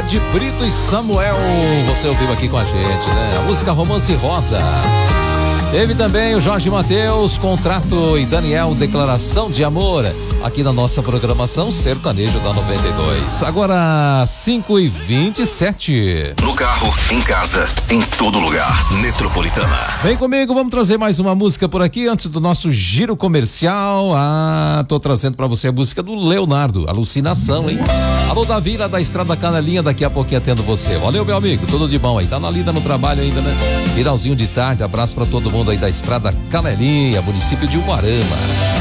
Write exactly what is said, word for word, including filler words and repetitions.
de Brito e Samuel, você ouviu aqui com a gente, né? A música Romance Rosa. Teve também o Jorge Mateus, Contrato, e Daniel, Declaração de Amor, aqui na nossa programação Sertanejo da noventa e dois. Agora, cinco e vinte e sete. No carro, em casa, em todo lugar. Metropolitana. Vem comigo, vamos trazer mais uma música por aqui antes do nosso giro comercial. Ah, tô trazendo pra você a música do Leonardo, Alucinação, hein? Alô, Davi, lá da Estrada Canelinha, daqui a pouquinho atendo você. Valeu, meu amigo, tudo de bom aí. Tá na lida no trabalho ainda, né? Finalzinho de tarde, abraço pra todo mundo aí da Estrada Canelinha, município de Umuarama.